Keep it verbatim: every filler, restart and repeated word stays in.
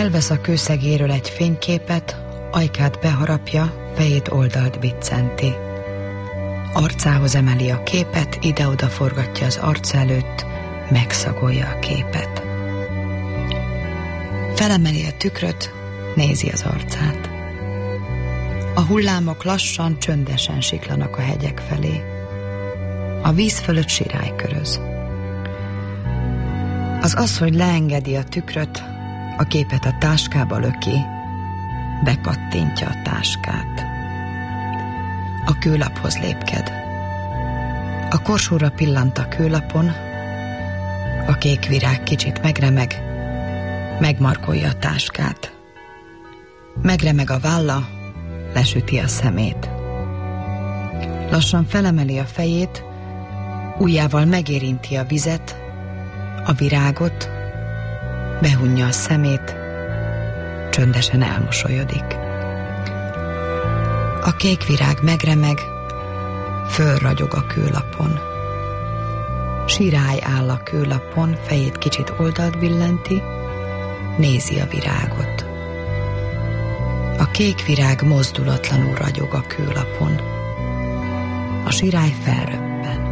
Felvesz a kőszegéről egy fényképet, ajkát beharapja, fejét oldalt biccenti. Arcához emeli a képet, ide-oda forgatja az arc előtt, megszagolja a képet. Felemeli a tükröt, nézi az arcát. A hullámok lassan, csöndesen siklanak a hegyek felé. A víz fölött sirály köröz. Az az, hogy leengedi a tükröt, a képet a táskába löki, bekattintja a táskát. A kőlaphoz lépked. A korsóra pillant a kőlapon, a kék virág kicsit megremeg, megmarkolja a táskát. Megremeg a válla, lesüti a szemét. Lassan felemeli a fejét, ujjával megérinti a vizet, a virágot, behunja a szemét, csöndesen elmosolyodik. A kék virág megremeg, fölragyog a kőlapon. Sirály áll a kőlapon, fejét kicsit oldalt billenti, nézi a virágot. A kék virág mozdulatlanul ragyog a kőlapon. A sirály felröppen.